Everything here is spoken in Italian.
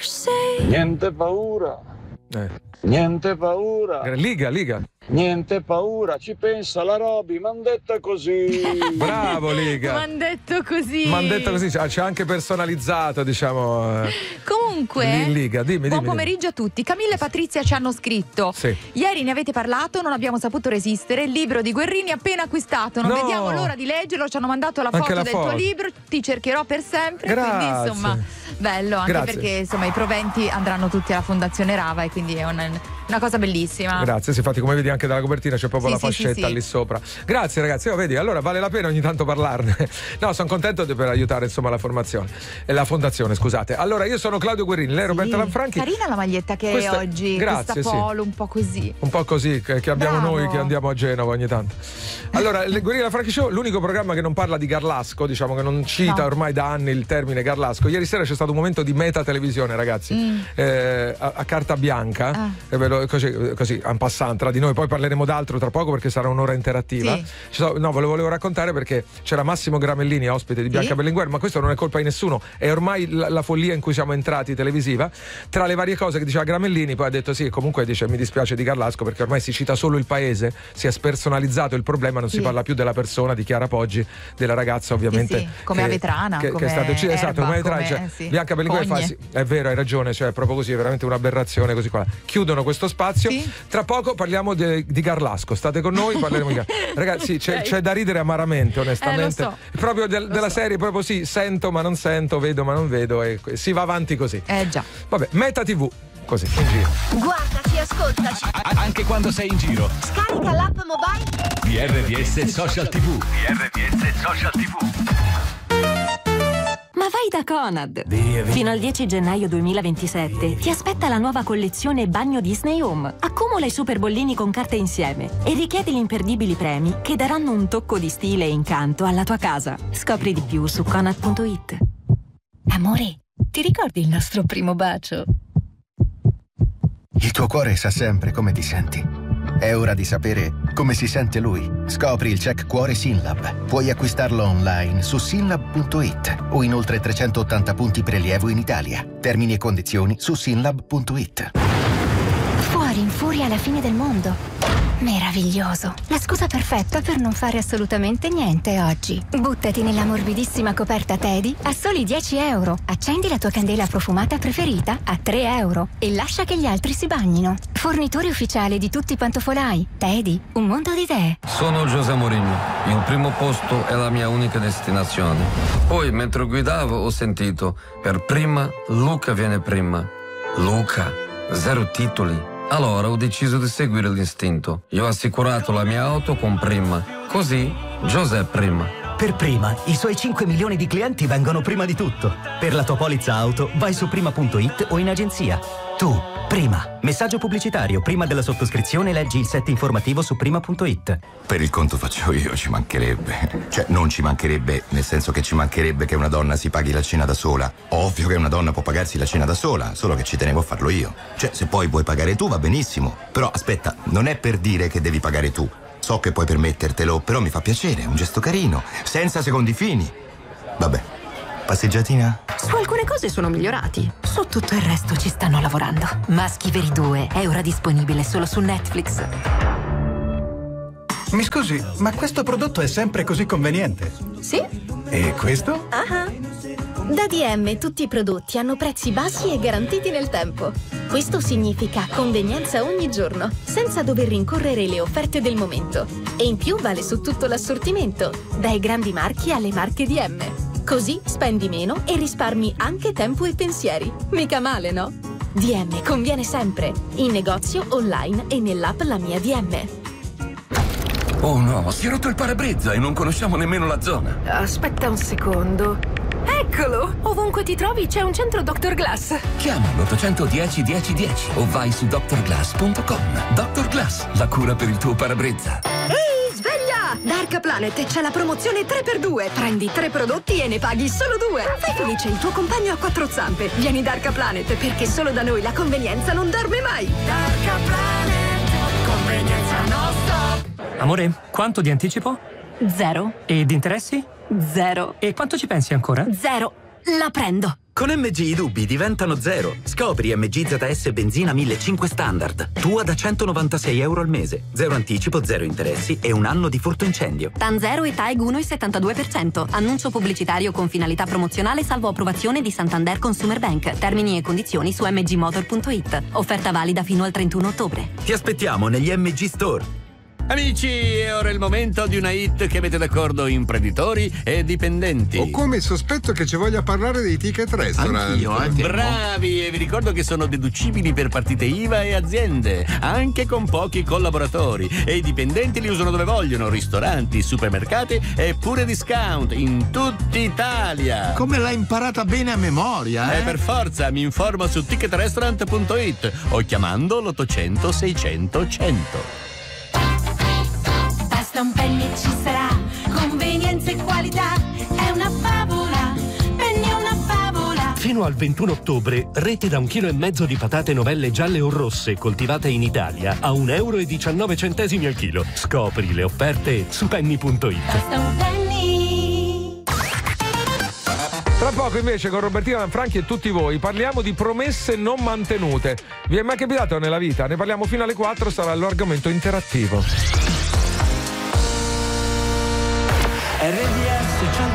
Niente paura. Niente paura. Liga. Niente paura, ci pensa la Roby, m'han detta così. Bravo Liga. M'han detto così. C'è anche personalizzato, diciamo. Comunque, Liga, dimmi. Buon pomeriggio a tutti. Camilla e Patrizia ci hanno scritto: sì. Ieri ne avete parlato, non abbiamo saputo resistere. Il libro di Guerrini appena acquistato. Non vediamo l'ora di leggerlo. Ci hanno mandato la foto del tuo libro. Ti cercherò per sempre. Grazie. Quindi insomma, bello anche perché insomma i proventi andranno tutti alla Fondazione Rava e quindi è una cosa bellissima. Grazie, sì, infatti come vedi anche dalla copertina c'è proprio la fascetta lì sopra. Grazie ragazzi, vedi, allora vale la pena ogni tanto parlarne. No, sono contento per aiutare insomma la fondazione, scusate. Allora io sono Claudio Guerrini, lei è Roberta Lanfranchi. Carina la maglietta che hai oggi. Grazie, questa polo un po' così. Un po' così che abbiamo noi che andiamo a Genova ogni tanto. Allora, il Guerrini Lanfranchi Show, l'unico programma che non parla di Garlasco, diciamo che non cita ormai da anni il termine Garlasco. Ieri sera c'è stato un momento di meta televisione, ragazzi. A carta bianca. Così en passant tra di noi, poi parleremo d'altro tra poco perché sarà un'ora interattiva. Ve lo volevo raccontare perché c'era Massimo Gramellini ospite di Bianca Berlinguer, ma questo non è colpa di nessuno, è ormai la follia in cui siamo entrati televisiva. Tra le varie cose che diceva Gramellini poi ha detto comunque dice mi dispiace di Garlasco perché ormai si cita solo il paese, si è spersonalizzato il problema, non si parla più della persona, di Chiara Poggi, della ragazza ovviamente come Avetrana, che è stata uccisa. Esatto, come Avetrana, Bianca Berlinguer fa è vero, hai ragione, cioè è proprio così, è veramente un'aberrazione così qua. Chiudono questo spazio. Tra poco parliamo di Garlasco, state con noi, parleremo di ragazzi, c'è da ridere amaramente, onestamente. Lo so. Proprio della serie, proprio sento ma non sento, vedo ma non vedo e si va avanti così. Già. Vabbè, Meta TV, così, in giro. Guardaci, ascoltaci. Anche quando sei in giro. Scarica l'app mobile. DRDS Social TV. DRDS Social TV. Ma vai da Conad! Fino al 10 gennaio 2027 ti aspetta la nuova collezione Bagno Disney Home. Accumula i super bollini con carte insieme e richiedi gli imperdibili premi che daranno un tocco di stile e incanto alla tua casa. Scopri di più su Conad.it. Amore, ti ricordi il nostro primo bacio? Il tuo cuore sa sempre come ti senti. È ora di sapere come si sente lui. Scopri il check cuore Synlab. Puoi acquistarlo online su synlab.it o in oltre 380 punti prelievo in Italia. Termini e condizioni su synlab.it. Fuori in furia alla fine del mondo. Meraviglioso. La scusa perfetta per non fare assolutamente niente oggi. Buttati nella morbidissima coperta Teddy a soli 10 euro. Accendi la tua candela profumata preferita a 3 euro e lascia che gli altri si bagnino. Fornitore ufficiale di tutti i pantofolai. Teddy, un mondo di idee. Sono José Mourinho. Il primo posto è la mia unica destinazione. Poi, mentre guidavo, ho sentito: per prima, Luca viene prima. Luca, 0 titoli. Allora ho deciso di seguire l'istinto. Io ho assicurato la mia auto con Prima. Così, José prima. Per Prima, i suoi 5 milioni di clienti vengono prima di tutto. Per la tua polizza auto, vai su prima.it o in agenzia. Tu, Prima. Messaggio pubblicitario. Prima della sottoscrizione leggi il set informativo su prima.it. Per il conto faccio io, ci mancherebbe. Cioè, non ci mancherebbe, nel senso che ci mancherebbe che una donna si paghi la cena da sola. Ovvio che una donna può pagarsi la cena da sola, solo che ci tenevo a farlo io. Cioè, se poi vuoi pagare tu va benissimo. Però aspetta, non è per dire che devi pagare tu. So che puoi permettertelo, però mi fa piacere, è un gesto carino, senza secondi fini. Vabbè, passeggiatina? Su alcune cose sono migliorati. Su tutto il resto ci stanno lavorando. Maschi Veri 2 è ora disponibile solo su Netflix. Mi scusi, ma questo prodotto è sempre così conveniente? Sì. E questo? Da DM tutti i prodotti hanno prezzi bassi e garantiti nel tempo. Questo significa convenienza ogni giorno, senza dover rincorrere le offerte del momento. E in più vale su tutto l'assortimento, dai grandi marchi alle marche DM. Così spendi meno e risparmi anche tempo e pensieri. Mica male, no? DM conviene sempre, in negozio, online e nell'app La Mia DM. Oh no, si è rotto il parabrezza e non conosciamo nemmeno la zona. Aspetta un secondo. Eccolo! Ovunque ti trovi c'è un centro Dr. Glass. Chiama l'810 1010 o vai su drglass.com. Dr. Glass, la cura per il tuo parabrezza. Ehi, sveglia! Da Arca Planet c'è la promozione 3x2. Prendi 3 prodotti e ne paghi solo 2. Fai felice il tuo compagno a 4 zampe. Vieni da Arca Planet perché solo da noi la convenienza non dorme mai. Arca Planet, convenienza non stop. Amore, quanto di anticipo? 0. E di interessi? 0. E quanto ci pensi ancora? 0. La prendo. Con MG i dubbi diventano zero. Scopri MG ZS benzina 1500 standard. Tua da €196 al mese. Zero anticipo, zero interessi e un anno di furto incendio. TAN 0 e TAEG 1,72%. Annuncio pubblicitario con finalità promozionale salvo approvazione di Santander Consumer Bank. Termini e condizioni su mgmotor.it. Offerta valida fino al 31 ottobre. Ti aspettiamo negli MG Store. Amici, è ora il momento di una hit che mette d'accordo imprenditori e dipendenti. Ho come il sospetto che ci voglia parlare dei ticket restaurant. Anch'io, bravi, e vi ricordo che sono deducibili per partite IVA e aziende, anche con pochi collaboratori. E i dipendenti li usano dove vogliono, ristoranti, supermercati e pure discount in tutta Italia. Come l'hai imparata bene a memoria, eh? Per forza, mi informo su ticketrestaurant.it o chiamando l'800 600 100. Basta un penny e ci sarà convenienza e qualità. È una favola, Penny è una favola. Fino al 21 ottobre, rete da 1,5 kg di patate novelle gialle o rosse coltivate in Italia a €1,19 al chilo. Scopri le offerte su penny.it. Basta un penny. Tra poco invece con Robertina Lanfranchi e tutti voi parliamo di promesse non mantenute. Vi è mai capitato nella vita? Ne parliamo fino alle 4, sarà l'argomento interattivo. RDS 100